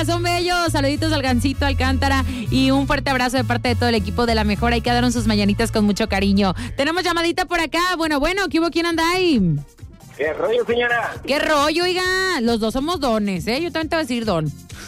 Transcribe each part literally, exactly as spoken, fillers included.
son bellos. Saluditos al Gancito Alcántara y un fuerte abrazo de parte de todo el equipo de La Mejor. Ahí quedaron sus mañanitas con mucho cariño. Tenemos llamadita por acá. Bueno, bueno, ¿qué hubo? ¿Quién anda ahí? ¿Qué rollo, señora? ¿Qué rollo, oiga? Los dos somos dones, ¿eh? Yo también te voy a decir don.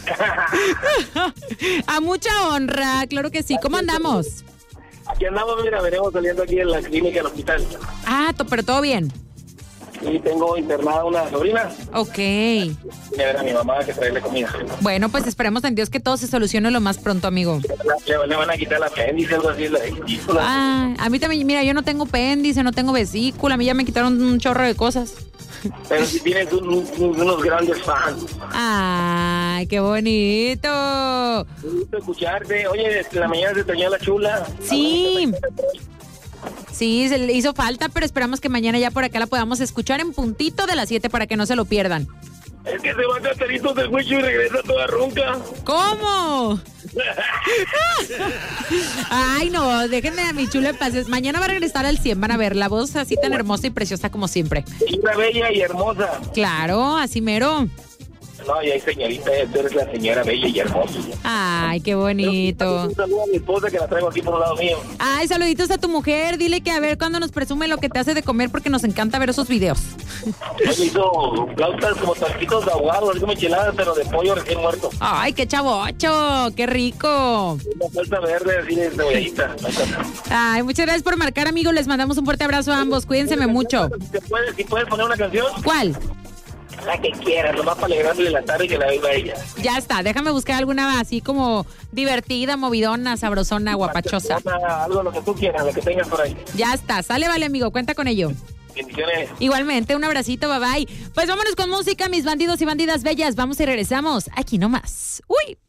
A mucha honra, claro que sí. ¿Cómo andamos? Aquí andamos, mira, venimos saliendo aquí en la clínica del hospital. Ah, to- pero todo bien. Y tengo internada una sobrina. Ok. Vine a ver a mi mamá que traerle comida. Bueno, pues esperemos en Dios que todo se solucione lo más pronto, amigo. Le, le van a quitar la apéndice, algo así, la vesícula. Ah, a mí también, mira, yo no tengo apéndice, no tengo vesícula, a mí ya me quitaron un chorro de cosas. Pero si tienes un, un, unos grandes fans. Ay, qué bonito. Me gusta escucharte. Oye, en la mañana se extrañó la chula. Sí. Sí, se le hizo falta, pero esperamos que mañana ya por acá la podamos escuchar en puntito de las siete para que no se lo pierdan. Es que se va a Cataritos del Huicho y regresa toda ronca. ¿Cómo? Ay, no, déjenme a mi chula en paz. Mañana va a regresar al cien, van a ver la voz así tan hermosa y preciosa como siempre. Una bella y hermosa. Claro, así mero. No, y hay señorita, tú eres la señora bella y hermosa. Ay, qué bonito. Un saludo a mi esposa que la traigo aquí por un lado mío. Ay, saluditos a tu mujer. Dile que a ver cuándo nos presume lo que te hace de comer porque nos encanta ver esos videos. Me hizo flautas como taquitos de aguado, algo micheladas, pero de pollo recién muerto. Ay, qué chavocho, qué rico. Una salsa verde así de cebolladita. Ay, muchas gracias por marcar, amigos. Les mandamos un fuerte abrazo a ambos. Cuídense mucho. Si puedes, si puedes poner una canción. ¿Cuál? La que quieras, nomás para alegrarle la tarde y que la viva ella. Ya está, déjame buscar alguna así como divertida, movidona, sabrosona, guapachosa. Algo, lo que tú quieras, lo que tengas por ahí. Ya está, sale, vale, amigo, cuenta con ello. Bendiciones. Igualmente, un abracito, bye bye. Pues vámonos con música, mis bandidos y bandidas bellas. Vamos y regresamos aquí nomás. ¡Uy!